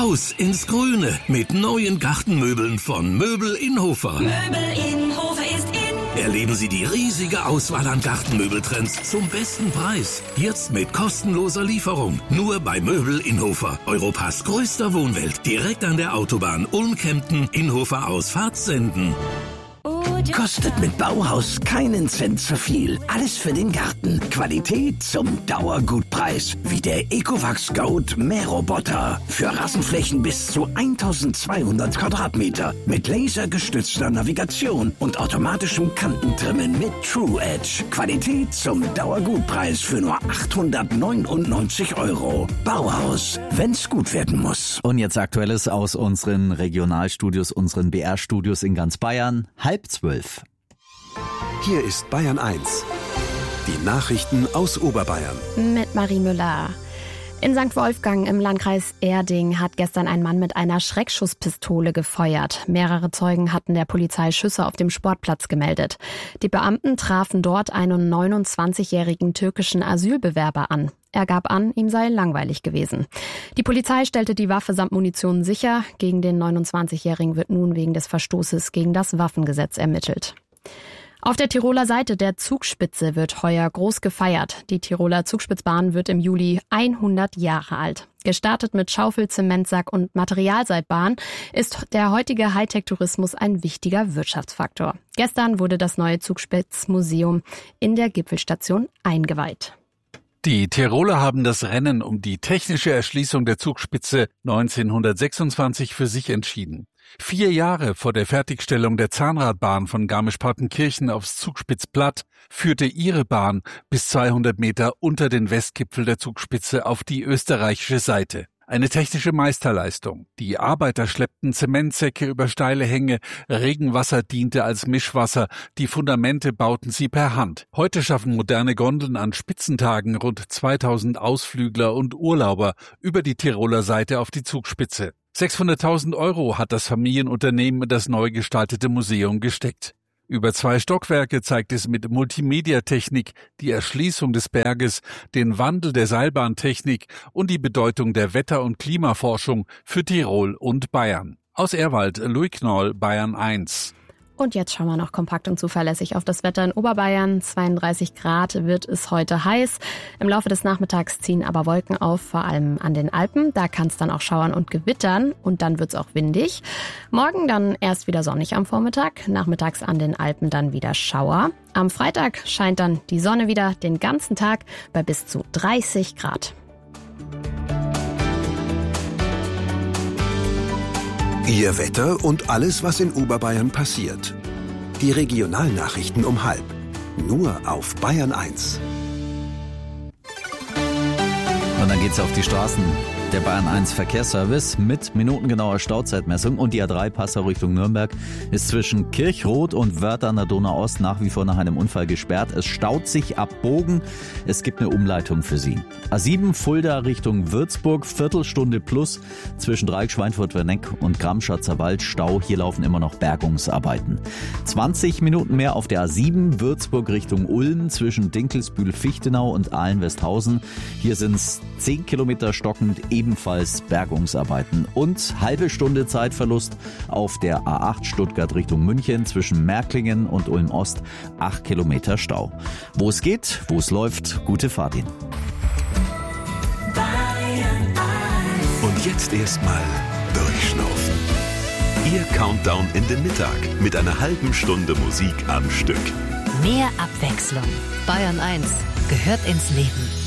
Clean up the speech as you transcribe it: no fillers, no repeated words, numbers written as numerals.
Raus ins Grüne mit neuen Gartenmöbeln von Möbel Inhofer. Möbel Inhofer ist in. Erleben Sie die riesige Auswahl an Gartenmöbeltrends zum besten Preis. Jetzt mit kostenloser Lieferung. Nur bei Möbel Inhofer. Europas größter Wohnwelt. Direkt an der Autobahn Ulm-Kempten, Inhofer aus Fahrtsenden. Kostet mit Bauhaus keinen Cent zu viel. Alles für den Garten. Qualität zum Dauergutpreis. Wie der Ecovacs Goat Mähroboter. Für Rasenflächen bis zu 1200 Quadratmeter. Mit lasergestützter Navigation und automatischem Kantentrimmen mit True Edge. Qualität zum Dauergutpreis für nur 899 €. Bauhaus, wenn's gut werden muss. Und jetzt Aktuelles aus unseren Regionalstudios, unseren BR-Studios in ganz Bayern. 11:30. Hier ist Bayern 1. Die Nachrichten aus Oberbayern. Mit Marie Müller. In St. Wolfgang im Landkreis Erding hat gestern ein Mann mit einer Schreckschusspistole gefeuert. Mehrere Zeugen hatten der Polizei Schüsse auf dem Sportplatz gemeldet. Die Beamten trafen dort einen 29-jährigen türkischen Asylbewerber an. Er gab an, ihm sei langweilig gewesen. Die Polizei stellte die Waffe samt Munition sicher. Gegen den 29-jährigen wird nun wegen des Verstoßes gegen das Waffengesetz ermittelt. Auf der Tiroler Seite der Zugspitze wird heuer groß gefeiert. Die Tiroler Zugspitzbahn wird im Juli 100 Jahre alt. Gestartet mit Schaufel, Zementsack und Materialseilbahn ist der heutige Hightech-Tourismus ein wichtiger Wirtschaftsfaktor. Gestern wurde das neue Zugspitzmuseum in der Gipfelstation eingeweiht. Die Tiroler haben das Rennen um die technische Erschließung der Zugspitze 1926 für sich entschieden. 4 Jahre vor der Fertigstellung der Zahnradbahn von Garmisch-Partenkirchen aufs Zugspitzplatt führte ihre Bahn bis 200 Meter unter den Westgipfel der Zugspitze auf die österreichische Seite. Eine technische Meisterleistung. Die Arbeiter schleppten Zementsäcke über steile Hänge, Regenwasser diente als Mischwasser, die Fundamente bauten sie per Hand. Heute schaffen moderne Gondeln an Spitzentagen rund 2000 Ausflügler und Urlauber über die Tiroler Seite auf die Zugspitze. 600.000 € hat das Familienunternehmen in das neu gestaltete Museum gesteckt. Über 2 Stockwerke zeigt es mit Multimediatechnik die Erschließung des Berges, den Wandel der Seilbahntechnik und die Bedeutung der Wetter- und Klimaforschung für Tirol und Bayern. Aus Ehrwald, Louis Knoll, Bayern 1. Und jetzt schauen wir noch kompakt und zuverlässig auf das Wetter in Oberbayern. 32 Grad wird es heute heiß. Im Laufe des Nachmittags ziehen aber Wolken auf, vor allem an den Alpen. Da kann es dann auch schauern und gewittern und dann wird es auch windig. Morgen dann erst wieder sonnig am Vormittag, nachmittags an den Alpen dann wieder Schauer. Am Freitag scheint dann die Sonne wieder den ganzen Tag bei bis zu 30 Grad. Ihr Wetter und alles, was in Oberbayern passiert. Die Regionalnachrichten um 12:30. Nur auf Bayern 1. Und dann geht's auf die Straßen. Der Bayern 1 Verkehrsservice mit minutengenauer Stauzeitmessung und die A3 Passau Richtung Nürnberg ist zwischen Kirchroth und Wörth an der Donau-Ost nach wie vor nach einem Unfall gesperrt. Es staut sich ab Bogen. Es gibt eine Umleitung für Sie. A7 Fulda Richtung Würzburg, Viertelstunde plus zwischen Dreieck, Schweinfurt-Werneck und Gramschatzer Wald Stau. Hier laufen immer noch Bergungsarbeiten. 20 Minuten mehr auf der A7 Würzburg Richtung Ulm zwischen Dinkelsbühl-Fichtenau und Ahlen-Westhausen. Hier sind es 10 Kilometer stockend, ebenfalls Bergungsarbeiten und halbe Stunde Zeitverlust auf der A8 Stuttgart Richtung München zwischen Märklingen und Ulm-Ost, 8 Kilometer Stau. Wo es geht, wo es läuft, gute Fahrt Ihnen. Und jetzt erstmal durchschnaufen. Ihr Countdown in den Mittag mit einer halben Stunde Musik am Stück. Mehr Abwechslung. Bayern 1 gehört ins Leben.